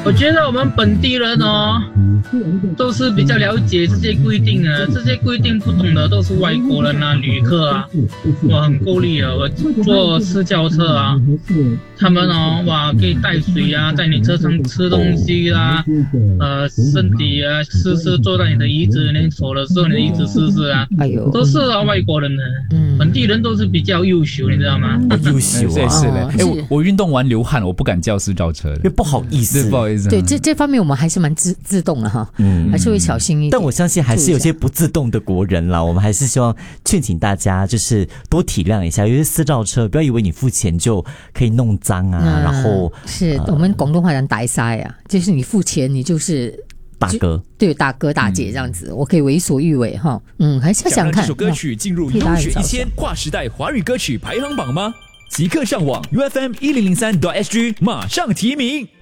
我觉得我们本地人哦，都是比较了解这些规定的，这些规定不懂的都是外国人啊、旅客啊。我很够力啊，我坐私教车啊，他们哦，哇，可以带水啊，在你车上吃东西啊，身体啊，试试坐在你的椅子，你走的时候你的椅子试试啊， 哎呦， 都是啊，外国人的，本地人都是比较优秀，你知道吗？ 优秀啊， 是的。我运动完流汗，我不敢叫私照车的， 因为不好意思， 不好意思。 对，这方面我们还是蛮自动的哈，还是会小心一点。 但我相信还是有些不自动的国人啦，我们还是希望劝请大家就是多体谅一下，因为私照车不要以为你付钱就可以弄脏啊，然后是我们广东话讲大塞啊，就是你付钱你就是大哥， 对，大哥大姐这样子，我可以为所欲为哈。还是要想看这首歌曲进入优选1000跨时代华语歌曲排行榜吗？即刻上网 UFM1003.SG 马上提名。